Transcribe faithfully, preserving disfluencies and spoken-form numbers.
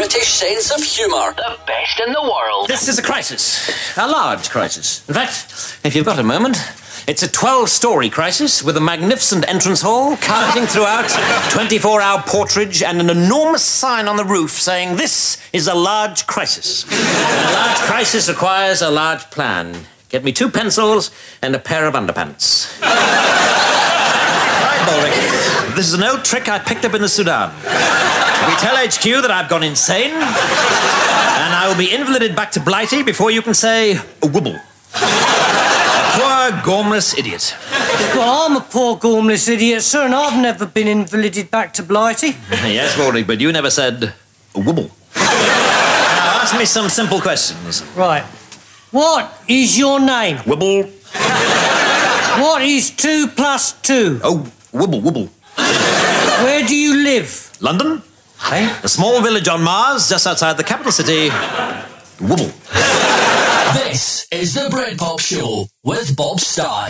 British sense of humour. The best in the world. This is a crisis. A large crisis. In fact, if you've got a moment, it's a twelve-storey crisis with a magnificent entrance hall, carpeting throughout, twenty-four hour porterage, and an enormous sign on the roof saying, "This is a large crisis. And a large crisis requires a large plan. Get me two pencils and a pair of underpants." Right, Baldrick. This is an old trick I picked up in the Sudan. We tell H Q that I've gone insane, and I will be invalided back to Blighty before you can say a wibble. A poor, gormless idiot. Well, I'm a poor, gormless idiot, sir, and I've never been invalided back to Blighty. Yes, Baldrick, but you never said a wibble. Now, ask me some simple questions. Right. What is your name? Wibble. What is two plus two? Oh, wibble, wibble. Where do you live? London? Eh? A small village on Mars, just outside the capital city. Wibble. This is the Bread Pop Show with Bob Stye.